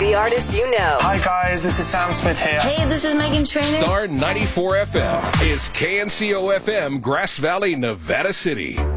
the artists you know. Hi guys, this is Sam Smith here. Hey, this is Megan Trainor. Star 94 FM is KNCO FM, Grass Valley, Nevada City.